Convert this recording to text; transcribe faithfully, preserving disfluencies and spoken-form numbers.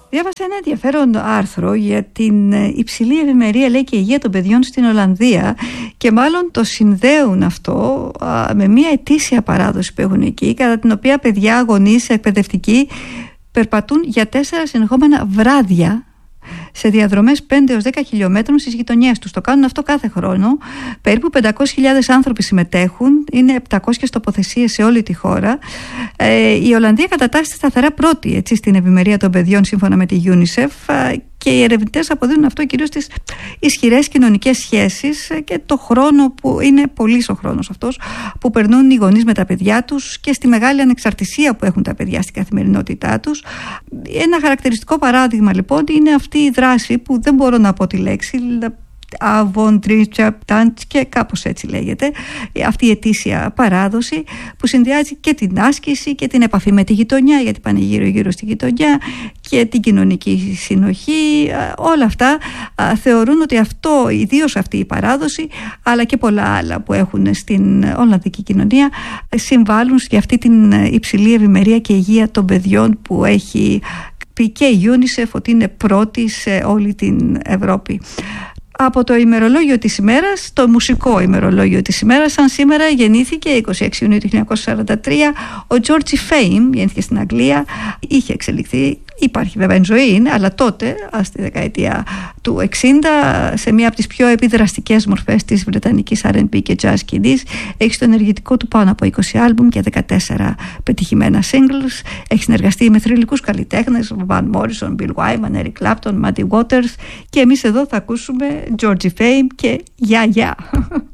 Διάβασα ένα ενδιαφέρον άρθρο για την υψηλή ευημερία, λέει, και υγεία των παιδιών στην Ολλανδία, και μάλλον το συνδέουν αυτό α, με μια ετήσια παράδοση που έχουν εκεί, κατά την οποία παιδιά, γονείς, εκπαιδευτικοί περπατούν για τέσσερα συνεχόμενα βράδια σε διαδρομές πέντε έως δέκα χιλιόμετρων στις γειτονιές τους. Το κάνουν αυτό κάθε χρόνο. Περίπου πεντακόσιες χιλιάδες άνθρωποι συμμετέχουν. Είναι επτακόσιες τοποθεσίες σε όλη τη χώρα. Ε, η Ολλανδία κατατάσσεται σταθερά πρώτη, έτσι, στην ευημερία των παιδιών, σύμφωνα με τη UNICEF, και οι ερευνητές αποδίδουν αυτό κυρίως στις ισχυρές κοινωνικές σχέσεις και το χρόνο που είναι πολύς ο χρόνος αυτός που περνούν οι γονείς με τα παιδιά τους και στη μεγάλη ανεξαρτησία που έχουν τα παιδιά στην καθημερινότητά τους. Ένα χαρακτηριστικό παράδειγμα λοιπόν είναι αυτή η δράση που δεν μπορώ να πω τη λέξη, και κάπως έτσι λέγεται, αυτή η ετήσια παράδοση που συνδυάζει και την άσκηση και την επαφή με τη γειτονιά, γιατί πάνε γύρω γύρω στη γειτονιά, και την κοινωνική συνοχή. Όλα αυτά θεωρούν ότι αυτό, ιδίως αυτή η παράδοση, αλλά και πολλά άλλα που έχουν στην Ολλανδική κοινωνία, συμβάλλουν για αυτή την υψηλή ευημερία και υγεία των παιδιών που έχει πει και η UNICEF ότι είναι πρώτη σε όλη την Ευρώπη. Από το ημερολόγιο της ημέρας, το μουσικό ημερολόγιο της ημέρας, σαν σήμερα γεννήθηκε εικοστή έκτη Ιουνίου του χίλια εννιακόσια σαράντα τρία ο Georgie Fame, γεννήθηκε στην Αγγλία, είχε εξελιχθεί, υπάρχει βέβαια εν ζωή είναι, αλλά τότε, στη δεκαετία του εξήντα, σε μία από τις πιο επιδραστικές μορφές της βρετανικής αρ εντ μπι και jazz σκηνής, έχει στο ενεργητικό του πάνω από είκοσι άλμπουμ και δεκατέσσερα πετυχημένα singles, έχει συνεργαστεί με θρυλικούς καλλιτέχνες, Van Morrison, Bill Wyman, Eric Clapton, Muddy Waters, και εμείς εδώ θα ακούσουμε Georgie Fame και «Yeah, yeah».